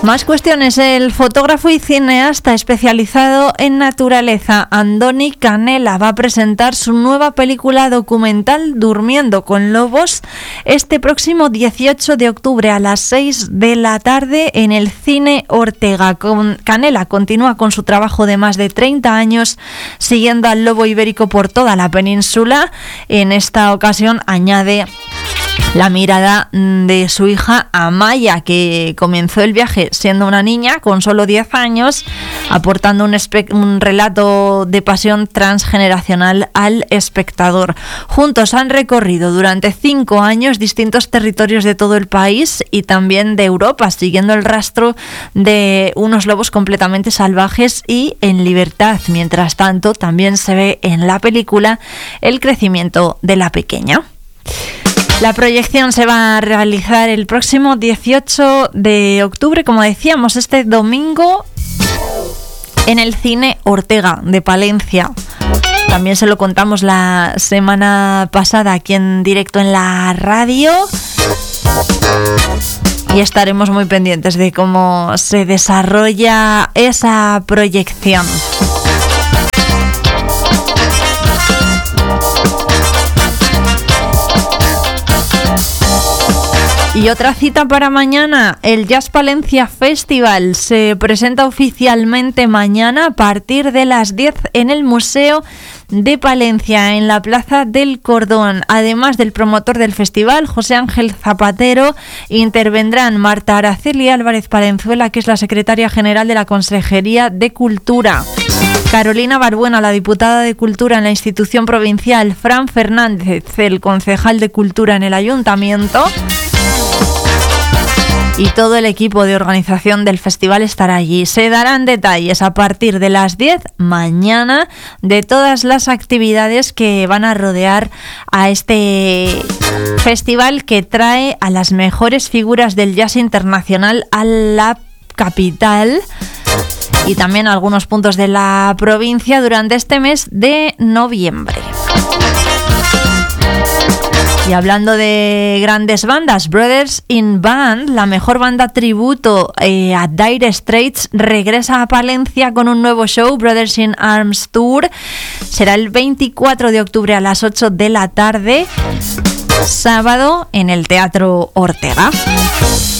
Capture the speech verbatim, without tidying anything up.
Más cuestiones. El fotógrafo y cineasta especializado en naturaleza Andoni Canella va a presentar su nueva película documental Durmiendo con lobos este próximo dieciocho de octubre a las seis de la tarde en el Cine Ortega. Con Canella continúa con su trabajo de más de treinta años siguiendo al lobo ibérico por toda la península. En esta ocasión añade la mirada de su hija Amaya, que comenzó el viaje siendo una niña con solo diez años, aportando un, espe- un relato de pasión transgeneracional al espectador. Juntos han recorrido durante cinco años distintos territorios de todo el país y también de Europa, siguiendo el rastro de unos lobos completamente salvajes y en libertad. Mientras tanto, también se ve en la película el crecimiento de la pequeña. La proyección se va a realizar el próximo dieciocho de octubre, como decíamos, este domingo en el Cine Ortega de Palencia. También se lo contamos la semana pasada aquí en directo en la radio y estaremos muy pendientes de cómo se desarrolla esa proyección. Y otra cita para mañana, el Jazz Palencia Festival se presenta oficialmente mañana a partir de las diez en el Museo de Palencia, en la Plaza del Cordón. Además del promotor del festival, José Ángel Zapatero, intervendrán Marta Araceli Álvarez Palenzuela, que es la secretaria general de la Consejería de Cultura, Carolina Barbuena, la diputada de Cultura en la institución provincial, Fran Fernández, el concejal de Cultura en el Ayuntamiento, y todo el equipo de organización del festival estará allí. Se darán detalles a partir de las diez mañana de todas las actividades que van a rodear a este festival que trae a las mejores figuras del jazz internacional a la capital y también a algunos puntos de la provincia durante este mes de noviembre. Y hablando de grandes bandas, Brothers in Band, la mejor banda tributo eh, a Dire Straits, regresa a Palencia con un nuevo show, Brothers in Arms Tour. Será el veinticuatro de octubre a las ocho de la tarde, sábado, en el Teatro Ortega.